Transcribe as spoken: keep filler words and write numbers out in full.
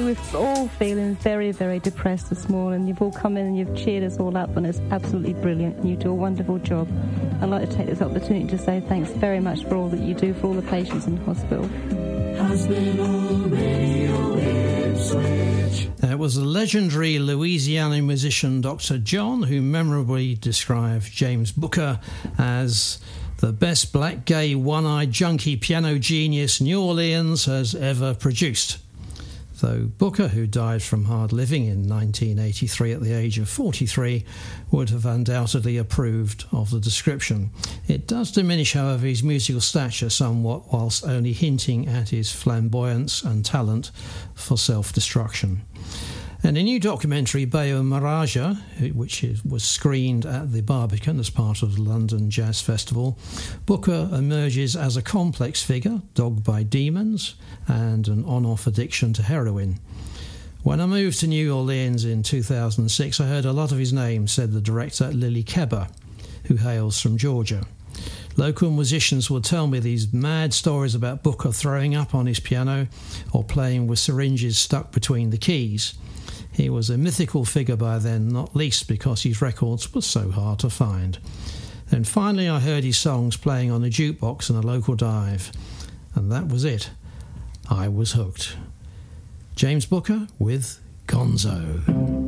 we're all feeling very, very depressed this morning. You've all come in and you've cheered us all up, and it's absolutely brilliant. You do a wonderful job. I'd like to take this opportunity to say thanks very much for all that you do for all the patients in hospital. Hospital Radio Ipswich. It was the legendary Louisiana musician Doctor John who memorably described James Booker as the best black gay one-eyed junkie piano genius New Orleans has ever produced. Though Booker, who died from hard living in nineteen eighty-three at the age of forty-three, would have undoubtedly approved of the description. It does diminish, however, his musical stature somewhat, whilst only hinting at his flamboyance and talent for self-destruction. And a new documentary, Bayo Maraja, which was screened at the Barbican as part of the London Jazz Festival, Booker emerges as a complex figure, dogged by demons and an on-off addiction to heroin. When I moved to New Orleans in two thousand six, I heard a lot of his name, said the director Lily Kebber, who hails from Georgia. Local musicians would tell me these mad stories about Booker throwing up on his piano or playing with syringes stuck between the keys. He was a mythical figure by then, not least because his records were so hard to find. Then finally I heard his songs playing on a jukebox in a local dive, and that was it. I was hooked. James Booker with Gonzo.